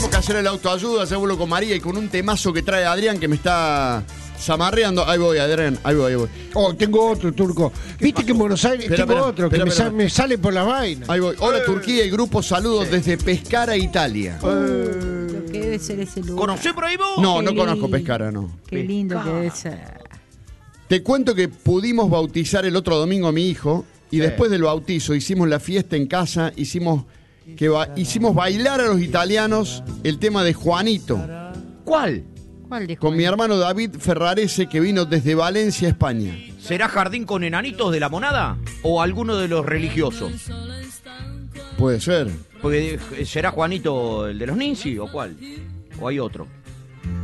Tenemos que hacer el autoayuda, ya vuelvo con María y con un temazo que trae Adrián que me está zamarreando. Ahí voy, Adrián, ahí voy. Oh, tengo otro, Turco. Viste que en Buenos Aires tengo otro que me sale por la vaina. Ahí voy. Hola, Turquía y grupo, saludos desde Pescara, Italia. Lo que debe ser ese lugar. ¿Conocés por ahí vos? No, no conozco Pescara, no. Qué lindo que debe ser. Te cuento que pudimos bautizar el otro domingo a mi hijo y después del bautizo hicimos la fiesta en casa, hicimos bailar a los italianos el tema de Juanito. ¿Cuál? ¿Cuál de Con mi Juan? hermano David Ferrarese, que vino desde Valencia, España. ¿Será Jardín con Enanitos de la Monada? ¿O alguno de los religiosos? Puede ser. Porque ¿será Juanito el de los Ninsi o cuál? ¿O hay otro?